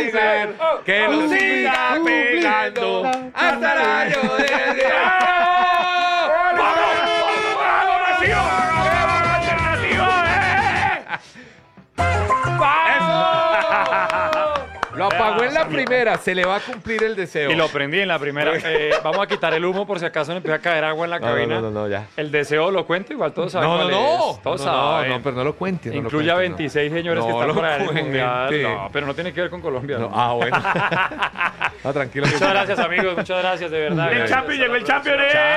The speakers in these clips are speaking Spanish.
Que lo siga pegando hasta el año de... Lo apagó en la primera, se le va a cumplir el deseo. Y lo prendí en la primera. Vamos a quitar el humo por si acaso me empieza a caer agua en la cabina. No, ya. El deseo lo cuento, igual todos saben cuál es. Todos saben. No, pero no lo cuente. Incluye a 26 señores que están por ahí en el Mundial. cuente. No, pero no tiene que ver con Colombia. No, bueno. No, tranquilo. Muchas gracias, amigos. Muchas gracias, de verdad. El champion, llegó el champion.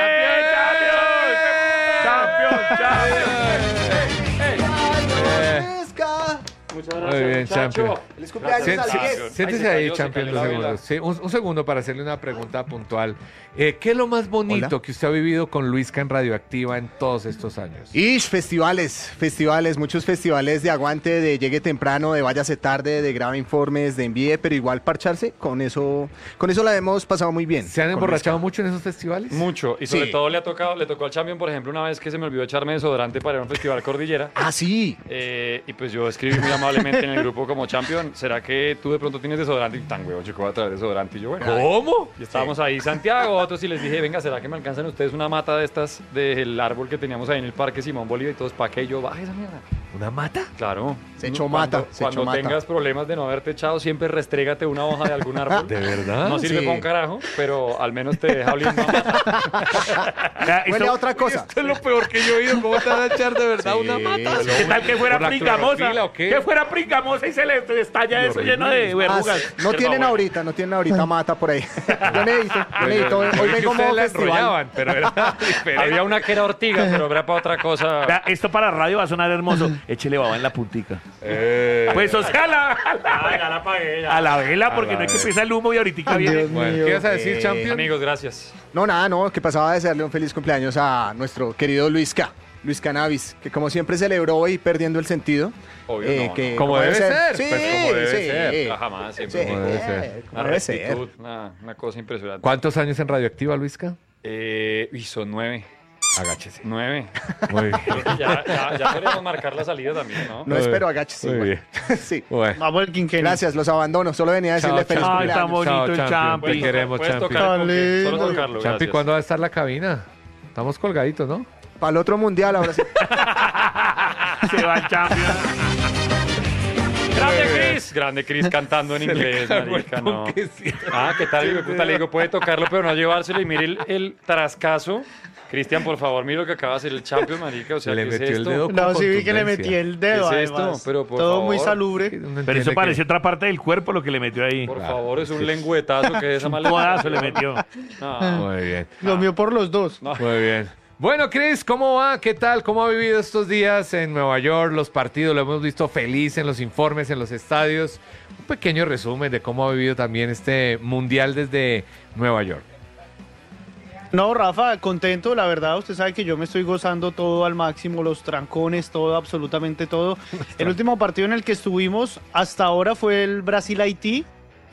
Muchas Muy gracias, bien, muchacho. champion. Feliz cumpleaños al 10. Siéntese ahí, champion, dos segundos. Sí, un segundo para hacerle una pregunta puntual. ¿Qué es lo más bonito que usted ha vivido con Luisca en Radioactiva en todos estos años? Festivales, muchos festivales de aguante, de llegue temprano, de váyase tarde, de graba informes, de envíe, pero igual parcharse, con eso la hemos pasado muy bien. ¿Se han con emborrachado mucho en esos festivales? Mucho. Y sobre Sí. todo le tocó al champion, por ejemplo, una vez que se me olvidó echarme desodorante para ir a un festival Cordillera. Ah, sí. Y pues yo escribí muy amablemente en el grupo como champion, ¿será que tú de pronto tienes desodorante? Y tan huevo, chico, voy a traer desodorante. Y yo, bueno. ¿Cómo? Y estábamos ahí, Santiago, otros, y les dije, venga, ¿será que me alcanzan ustedes una mata de estas del árbol que teníamos ahí en el Parque Simón Bolívar? Y todos, ¿para qué? Y yo, baja esa mierda. ¿Una mata? Claro. Se echó mata, se Cuando echó mata. tengas problemas de no haberte echado, siempre restrégate una hoja de algún árbol. ¿De verdad? No sirve Sí. para un carajo, pero al menos te deja oliendo a mata. Huele a otra cosa. Esto es lo peor que yo he oído. ¿Cómo te van a echar de verdad una mata? ¿Qué tal que fuera ¿Por la pringamosa? clorofila o qué? Que fuera pringamosa y se le estalla eso lleno de verrugas. No tienen ahorita mata por ahí. Yo necesito. Hoy Oí que vengo ustedes modo la festival. enrollaban, pero era diferente. Había una que era ortiga, pero era para otra cosa. Vea, esto para radio va a sonar hermoso. Échele baba en la puntica. Pues, o sea, Ya la pagué. a la vela, porque no hay que pisar el humo y ahorita viene. Bueno, ¿qué ibas a decir, champion? Amigos, gracias. No, nada, no, que pasaba de desearle un feliz cumpleaños a nuestro querido Luis Cannabis, que como siempre celebró hoy perdiendo el sentido. Obvio, no, no. Como debe ser, Sí, pues como debe sí. ser. Ah, jamás, siempre. Sí, Como debe ser. como Una debe ser. rectitud, una cosa impresionante. ¿Cuántos años en Radioactiva, Luisca? Son 9. Agáchese. 9. Muy bien. Ya podríamos marcar la salida también, ¿no? No espero agáchese. Muy igual. bien. Sí. Bueno. Vamos el quinquenio. Gracias, los abandono. Solo venía a decirle Chao, feliz chao. Ay, tan cumpleaños. bonito el Chao, champi. Te queremos, Puedes champi. tocar con Dale, solo dale. tocarlo, Champi, gracias. ¿cuándo va a estar la cabina? Estamos colgaditos, ¿no? Para el otro mundial, ahora sí. Se va el champion. Grande Chris cantando en Se le inglés, cagó el marica, no. toque, sí. ¿Qué tal? Hijo de puta, le digo, puede tocarlo, pero no llevárselo y mire el trascaso. Cristian, por favor, mire lo que acaba de hacer el champion, marica. O sea, Le ¿qué metió es el esto? dedo. No, con sí vi que le contundencia. metí el dedo. ¿Qué es esto? además. Pero, por todo muy favor. salubre. Pero eso parece otra parte del cuerpo lo que le metió ahí. Por favor, es un lengüetazo que esa mala. Codazo le metió. No, Muy bien. Lo mío por los dos. Muy bien. Bueno, Chris, ¿cómo va? ¿Qué tal? ¿Cómo ha vivido estos días en Nueva York? Los partidos, lo hemos visto feliz en los informes, en los estadios. Un pequeño resumen de cómo ha vivido también este mundial desde Nueva York. No, Rafa, contento, la verdad, usted sabe que yo me estoy gozando todo al máximo, los trancones, todo, absolutamente todo. El último partido en el que estuvimos hasta ahora fue el Brasil-Haití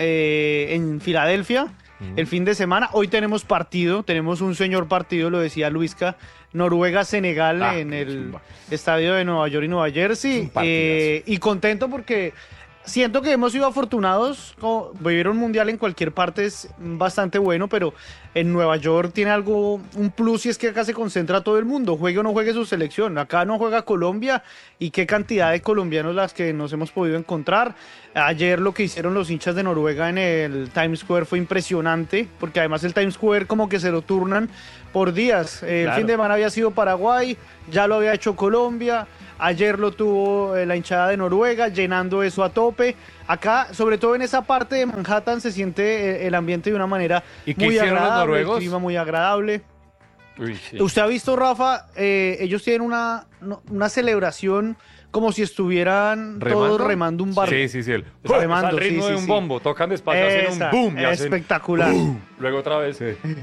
en Filadelfia, el fin de semana. Hoy tenemos partido, tenemos un señor partido, lo decía Luisca, Noruega-Senegal en el estadio de Nueva York y Nueva Jersey. Y contento porque siento que hemos sido afortunados. Vivir un mundial en cualquier parte es bastante bueno, pero en Nueva York tiene algo, un plus, y es que acá se concentra todo el mundo, juegue o no juegue su selección. Acá no juega Colombia, y qué cantidad de colombianos las que nos hemos podido encontrar. Ayer lo que hicieron los hinchas de Noruega en el Times Square fue impresionante, porque además el Times Square como que se lo turnan por días. El Claro. fin de semana había sido Paraguay, ya lo había hecho Colombia. Ayer lo tuvo la hinchada de Noruega, llenando eso a tope. Acá, sobre todo en esa parte de Manhattan, se siente el ambiente de una manera ¿Y qué muy hicieron los agradable, noruegos? el clima muy agradable. Uy, sí. ¿Usted ha visto, Rafa? Ellos tienen una celebración como si estuvieran todos remando un barco. Sí, sí, sí. Es al remando, ritmo sí, de sí, un sí. bombo, tocan despacio, hacen un boom y hacen espectacular. luego otra vez.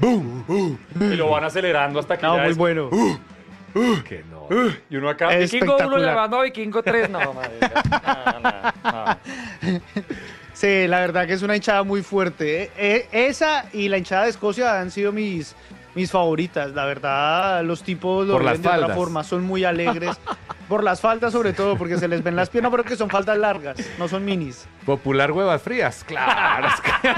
Y lo van acelerando hasta que No, ya muy es bueno. Que no. Y uno acá, Vikingo 1 Espectacular. llevando a Vikingo 3. No, madre. No. Sí, la verdad que es una hinchada muy fuerte. Esa y la hinchada de Escocia han sido mis mis favoritas. La verdad, los tipos lo Por las ven de otra faldas. forma, son muy alegres. Por las faltas sobre todo, porque se les ven las piernas, pero que son faltas largas, no son minis. Popular huevas frías. Claro, es que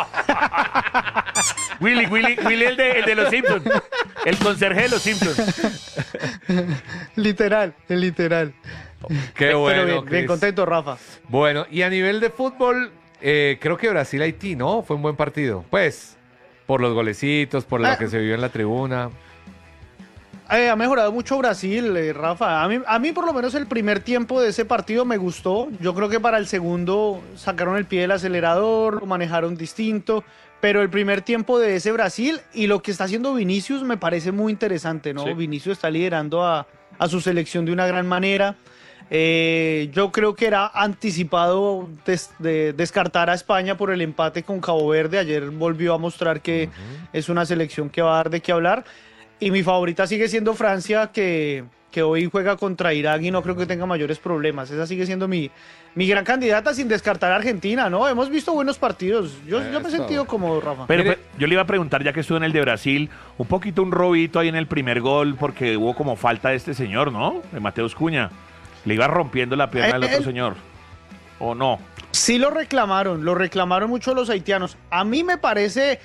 Willy, el de los Simpsons. El conserje de los Simpsons. Literal. qué bueno. Pero bien Cris. contento, Rafa. Bueno, y a nivel de fútbol, creo que Brasil-Haití, ¿no? Fue un buen partido. Pues, por los golecitos, por lo que se vivió en la tribuna. Ha mejorado mucho Brasil, Rafa. A mí por lo menos el primer tiempo de ese partido me gustó. Yo creo que para el segundo sacaron el pie del acelerador, lo manejaron distinto. Pero el primer tiempo de ese Brasil y lo que está haciendo Vinicius me parece muy interesante, ¿no? Sí. Vinicius está liderando a su selección de una gran manera. Yo creo que era anticipado de descartar a España por el empate con Cabo Verde. Ayer volvió a mostrar que es una selección que va a dar de qué hablar. Y mi favorita sigue siendo Francia, que hoy juega contra Irak y no creo que tenga mayores problemas. Esa sigue siendo mi gran candidata, sin descartar a Argentina, ¿no? Hemos visto buenos partidos. Yo me he Eso. sentido cómodo, Rafa. Pero Mire- yo le iba a preguntar, ya que estuvo en el de Brasil, un poquito un robito ahí en el primer gol, porque hubo como falta de este señor, ¿no? De Mateus Cunha. Le iba rompiendo la pierna al otro señor. ¿O no? Sí lo reclamaron mucho los haitianos. A mí me parece,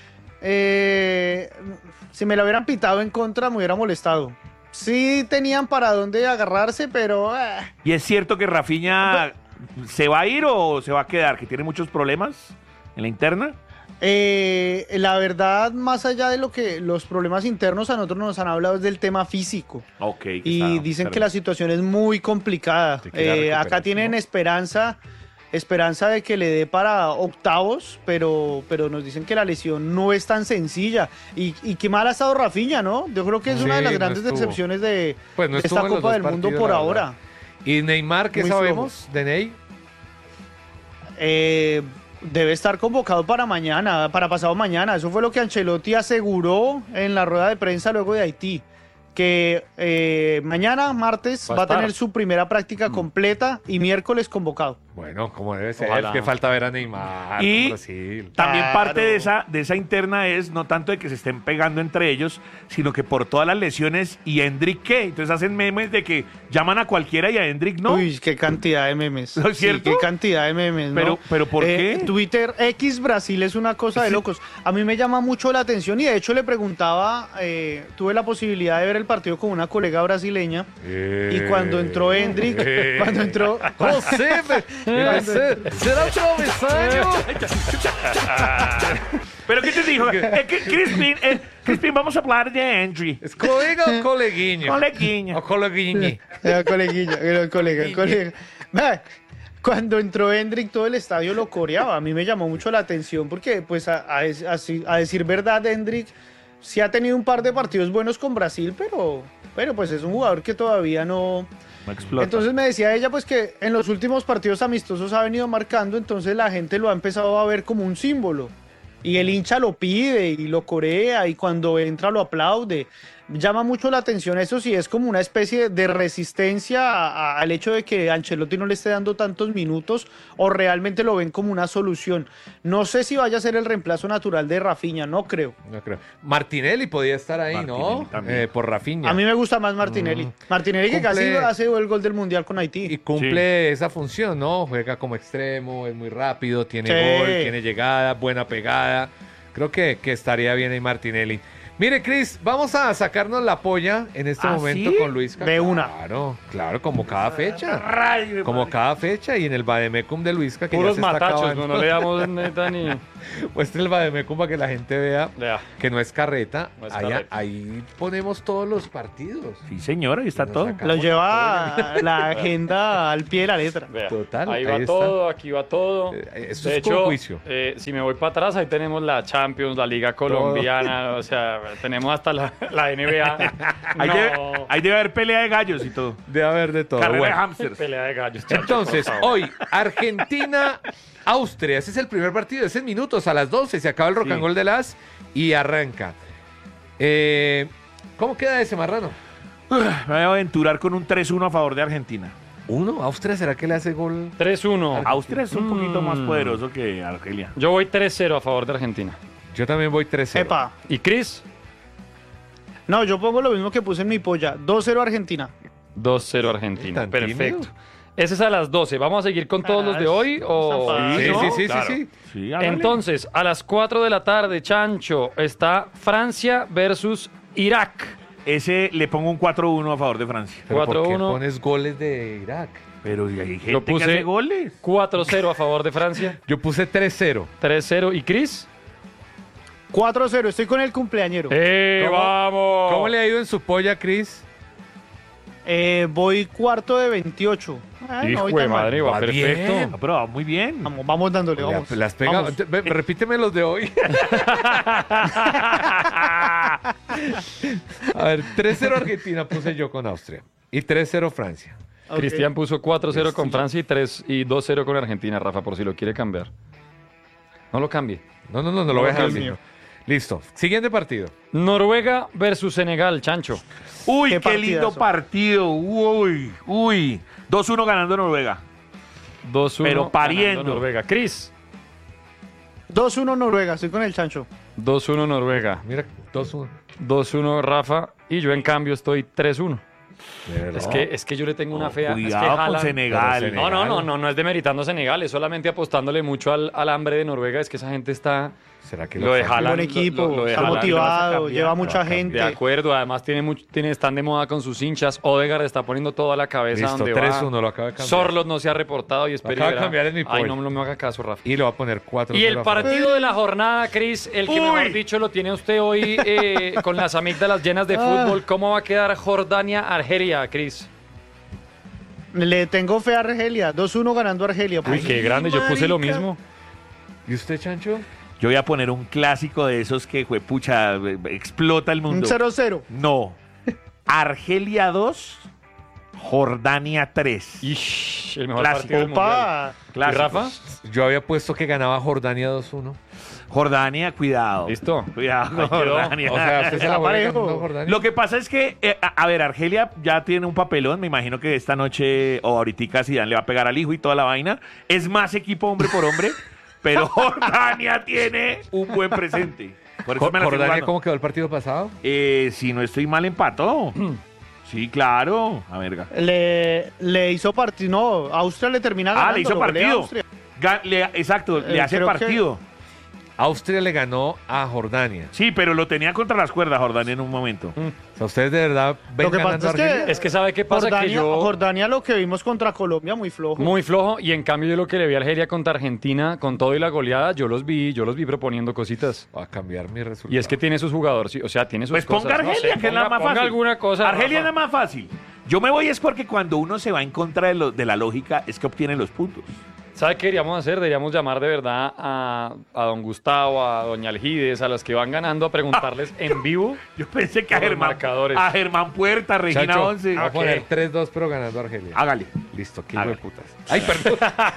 si me lo hubieran pitado en contra me hubiera molestado. Sí tenían para dónde agarrarse, pero... ¿Y es cierto que Rafinha se va a ir o se va a quedar? ¿Que tiene muchos problemas en la interna? La verdad, más allá de lo que los problemas internos a nosotros nos han hablado es del tema físico. Ok. Y dicen que la situación es muy complicada. De que la recuperación, Acá tienen ¿no? esperanza de que le dé para octavos, pero nos dicen que la lesión no es tan sencilla. Y qué mal ha estado Rafinha, ¿no? Yo creo que es una de Sí, las no grandes estuvo. decepciones de Pues no estuvo esta en los Copa dos del Mundo partidos, por la ahora. verdad. ¿Y Neymar, qué Muy sabemos de Ney? Debe estar convocado para mañana, para pasado mañana. Eso fue lo que Ancelotti aseguró en la rueda de prensa luego de Haití. Que mañana, martes, Va a va a estar. tener su primera práctica completa y miércoles convocado. Bueno, como debe ser. Ojalá. Que falta ver a Neymar Y- con Brasil. También Claro. parte de esa interna es no tanto de que se estén pegando entre ellos, sino que por todas las lesiones. ¿Y Endrick qué? Entonces hacen memes de que llaman a cualquiera y a Endrick no. Uy, qué cantidad de memes. ¿No es cierto? Sí, qué cantidad de memes, ¿no? Pero ¿por qué? Twitter X Brasil es una cosa de Sí. locos. A mí me llama mucho la atención y de hecho le preguntaba, tuve la posibilidad de ver el partido con una colega brasileña y cuando entró Endrick, cuando entró... José, será un travesaño. ¿Pero qué te dijo? Crispin, vamos a hablar de Endrick. ¿Es colega o coleguinho? Coleguinha. O coleguiñi. Coleguilla, el colega. Ve, cuando entró Endrick todo el estadio lo coreaba. A mí me llamó mucho la atención porque, pues, a decir verdad, Endrick sí ha tenido un par de partidos buenos con Brasil, pero pues es un jugador que todavía no... No explota. Entonces me decía ella pues que en los últimos partidos amistosos ha venido marcando, entonces la gente lo ha empezado a ver como un símbolo. Y el hincha lo pide y lo corea y cuando entra lo aplaude. Llama mucho la atención eso, sí es como una especie de resistencia al hecho de que Ancelotti no le esté dando tantos minutos o realmente lo ven como una solución. No sé si vaya a ser el reemplazo natural de Rafinha, no creo. No creo. Martinelli podía estar ahí, Martinelli ¿no? también. Por Rafinha. A mí me gusta más Martinelli. Martinelli que casi Cumple- hace el gol del Mundial con Haití. Y cumple esa función, ¿no? Juega como extremo, es muy rápido, tiene Sí. gol, tiene llegada, buena pegada. Creo que estaría bien ahí Martinelli. Mire, Cris, vamos a sacarnos la polla en este ¿Ah, momento sí? con Luisca. De una. Claro, como cada fecha. Como cada fecha y en el Vademecum de Luisca que Puros ya se está matachos, acabando. no le damos neta ni... Muestre el Vademecum para que la gente vea Vea. que no es carreta. No es Ahí- carreta. ahí ponemos todos los partidos. Sí, señor, ahí está Nos todo. sacamos Lo lleva la agenda al pie de la letra. Vea, Total, ahí ahí va está. todo, aquí va todo. Esto De es con hecho, juicio. si me voy para atrás, ahí tenemos la Champions, la Liga Colombiana, o sea, tenemos hasta la NBA. Ahí, No, ahí debe haber pelea de gallos y todo. Debe haber de todo. Carrera Bueno. de hamsters. pelea de gallos. chacho, Entonces, por favor. hoy, Argentina-Austria. Ese es el primer partido. Ese es minutos a las 12. Se acaba el rock Sí. and roll de las y arranca. ¿Cómo queda ese marrano? Me voy a aventurar con un 3-1 a favor de Argentina. ¿Uno? ¿Austria será que le hace gol? 3-1. Austria es un poquito más poderoso que Argelia. Yo voy 3-0 a favor de Argentina. Yo también voy 3-0. Epa, ¿Y Chris? No, yo pongo lo mismo que puse en mi polla. 2-0 Argentina. 2-0 Argentina. ¿Tan Perfecto. tímido? Ese es a las 12. ¿Vamos a seguir con todos los de hoy? O... Sí, ¿no? sí. Sí, hágale. Entonces, a las 4 de la tarde, Chancho, está Francia versus Irak. Ese le pongo un 4-1 a favor de Francia. Pero ¿por qué 4-1. pones goles de Irak? Pero hay gente Lo que puse hace goles. 4-0 a favor de Francia. Yo puse 3-0. 3-0. ¿Y Cris? 4-0, estoy con el cumpleañero. ¿Cómo- ¡Vamos! ¿Cómo le ha ido en su polla, Cris? Voy cuarto de 28. Ay, no Hijo voy de tan mal. madre, va Va perfecto. bien. No, pero va muy bien. Vamos dándole, vamos. Las pega. Vamos. Repíteme los de hoy. A ver, 3-0 Argentina puse yo con Austria. Y 3-0 Francia. Ok. Cristian puso 4-0 con Francia y 2-0 con Argentina, Rafa, por si lo quiere cambiar. No lo cambie. No lo voy a dejar Dios así. mío. Listo. Siguiente partido. Noruega versus Senegal, Chancho. Uy, Qué qué lindo partidazo. partido. Uy. 2-1 ganando Noruega. 2-1. Pero pariendo. ganando Noruega. Cris. 2-1 Noruega, estoy con el chancho. 2-1 Noruega. Mira, 2-1. 2-1 Rafa. Y yo, en cambio, estoy 3-1. De verdad. Es que yo le tengo una fea. Es que Cuidado con Haaland- Senegal. Pero No es demeritando a Senegal, es solamente apostándole mucho al hambre de Noruega. Es que esa gente está. ¿Será que Lo de sacan? Haaland, Buen equipo, lo de está Haaland motivado, lo vas a cambiar, lleva lo mucha vas a cambiar. gente. De acuerdo, además están de moda con sus hinchas. Odegaard está poniendo toda la cabeza Listo, donde 3-1 va. lo acaba de cambiar. Sorlot no se ha reportado y espero acaba de y verá. cambiar en mi Ay, poll. no me haga caso, Rafa. Y lo va a poner 4-0. Y el a favor. partido de la jornada, Cris, el que mejor dicho lo tiene usted hoy con las amígdalas llenas de fútbol. ¿Cómo va a quedar Jordania-Argelia, Cris? Le tengo fe a Argelia, 2-1 ganando Argelia. Uy, pues. qué grande, yo puse lo marica. mismo. ¿Y usted, Chancho? Yo voy a poner un clásico de esos que, juepucha, explota el Un mundo. 0-0. No. Argelia 2, Jordania 3. Ish, el mejor Clásico. partido del mundial. Opa. ¿Y Clásico. Rafa? Yo había puesto que ganaba Jordania 2-1. Jordania, cuidado. ¿Listo? Cuidado, Ahí quedó. Jordania. O sea, usted se la Está vuelve parejo. ganando Jordania. Lo que pasa es que, a ver, Argelia ya tiene un papelón. Me imagino que esta noche o ahorita Zidane le va a pegar al hijo y toda la vaina. Es más equipo hombre por hombre, pero Jordania tiene un buen presente. Por eso me la estoy ¿Jordania jugando. cómo quedó el partido pasado? Si no estoy mal, empató. Sí, claro. A ver, Le hizo partido. No, Austria le termina ganando. le hizo lo golea partido. Austria. Exacto, le hace creo que- partido. Austria le ganó a Jordania. Sí, pero lo tenía contra las cuerdas Jordania en un momento. O sea, ustedes de verdad ven Lo que ganando pasa a es que- Argelia. Es que ¿sabe qué pasa? Jordania, Que yo... Jordania lo que vimos contra Colombia muy flojo. Muy flojo, y en cambio yo lo que le vi a Argelia contra Argentina, con todo y la goleada, yo los vi proponiendo cositas. Va a cambiar mi resultado. Y es que tiene sus jugadores, sí, o sea, tiene sus Pues cosas. ponga no Argelia, sé, que es la más ponga fácil. alguna cosa. Argelia es Rafa. la más fácil. Yo me voy es porque cuando uno se va en contra de la lógica es que obtiene los puntos. ¿Sabe qué deberíamos hacer? Deberíamos llamar de verdad a don Gustavo, a doña Algides, a las que van ganando, a preguntarles en vivo. Yo pensé que Por los marcadores. a Germán Puerta, Regina Chacho, 11. va a Ok. poner 3-2 pero ganando a Argelia. Hágale. Listo, qué hijo de Hágale. putas. Ay, perdón.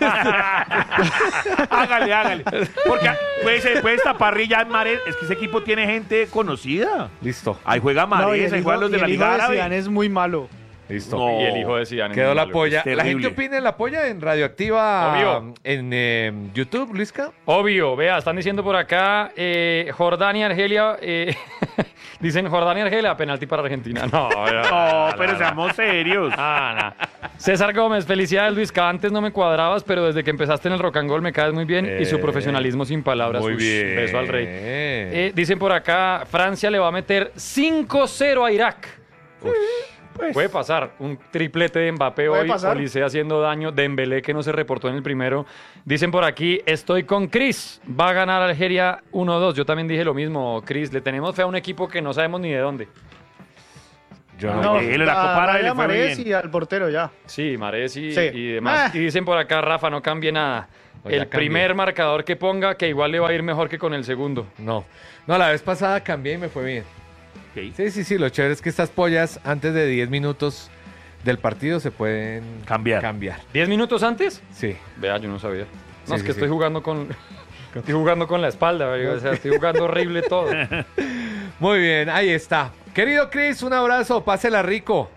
hágale. Porque puede esta parrilla en Mares. Es que ese equipo tiene gente conocida. Listo, Ahí juega No, y Mares, el ahí hijo, juegan los de y la el hijo Liga de Árabe. Zidane es muy malo. listo. No. Y el hijo de Zidane. es Quedó muy la malo. polla. es La terrible. gente opina en la polla en Radioactiva Obvio. en YouTube, Luisca. Obvio, vea, están diciendo por acá, Jordania, Argelia, dicen Jordania, Argelia, penalti para Argentina. No, No, pero seamos serios. no. César Gómez, felicidades Luisca, antes no me cuadrabas, pero desde que empezaste en el rock and roll me caes muy bien y su profesionalismo sin palabras. Muy Ush, bien. Beso al rey. Dicen por acá, Francia le va a meter 5-0 a Irak. Pues, Puede pasar, un triplete de Mbappé Puede hoy, pasar. Olise haciendo daño, Dembélé que no se reportó en el primero. Dicen por aquí, estoy con Cris, va a ganar Algeria 1-2. Yo también dije lo mismo, Cris, le tenemos fe a un equipo que no sabemos ni de dónde. Yo no. No, la Copa Árabe le a fue muy Mahrez bien. y al portero ya. Sí, Mahrez y, Sí. y demás. Y dicen por acá, Rafa, no cambie nada. Pues ya El primer cambié. marcador que ponga, que igual le va a ir mejor que con el segundo. No, la vez pasada cambié y me fue bien. ok. Sí, lo chévere es que estas pollas antes de 10 minutos del partido se pueden Cambiar. ¿10 minutos antes? Sí. Vea, yo no sabía. No, Sí, es sí, que sí. estoy jugando con... Estoy jugando con la espalda, o sea, estoy jugando horrible todo. Muy bien, ahí está. Querido Chris, un abrazo, pásela rico.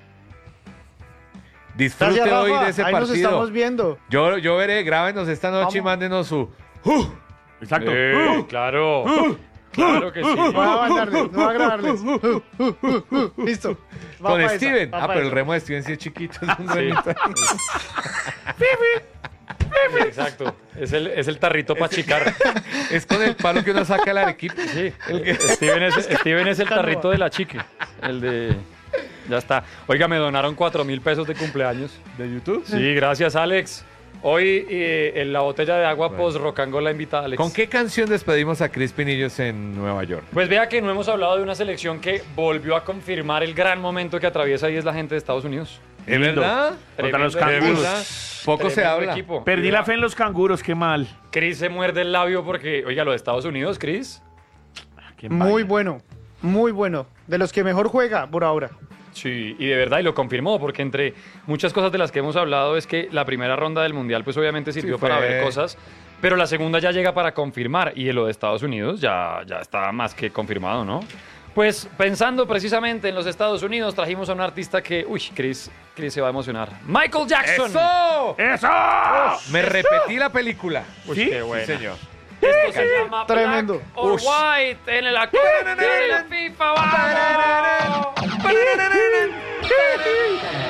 Disfrute Gracias, hoy Rafa. de ese Ahí nos partido. estamos viendo. Yo veré, grábenos esta noche y Vamos. mándenos su... Exacto. Claro. Claro que sí. Voy a mandarles, voy a grabarles. Listo. Va Con pa' esa, Steven. va pa' Pero el esa. remo de Steven sí es chiquito. Es un Sí. remito. Exacto. Es el tarrito para chicar. Es con el palo que uno saca el arequipe. Sí. Steven es el tarrito de la chique. El de... Ya está. Oiga, me donaron 4.000 pesos de cumpleaños. ¿De YouTube? Sí, gracias, Alex. Hoy en la botella de agua post Rocangola invitada, Alex. ¿Con qué canción despedimos a Cris Pinillos en Nueva York? Pues vea que no hemos hablado de una selección que volvió a confirmar el gran momento que atraviesa y es la gente de Estados Unidos. ¿Es verdad? Contra los Tremendo ¿De canguros. verdad? Poco se Tremendo habla. equipo. Perdí la fe en los canguros, qué mal. Chris se muerde el labio porque, oiga, lo de Estados Unidos, Chris. Qué Muy vaina. bueno, muy bueno. De los que mejor juega por ahora. Sí, y de verdad, y lo confirmó, porque entre muchas cosas de las que hemos hablado es que la primera ronda del Mundial pues obviamente sirvió fue- para ver cosas, pero la segunda ya llega para confirmar, y en lo de Estados Unidos ya está más que confirmado, ¿no? Pues pensando precisamente en los Estados Unidos, trajimos a un artista que, uy, Chris se va a emocionar. Michael Jackson. ¡Eso! ¡Eso! Me repetí la película. Uy, ¿Sí? qué buena. Sí, señor. Esto se llama Tremendo. Black or Ush. White en la cuenta de la FIFA. ¡Vamos!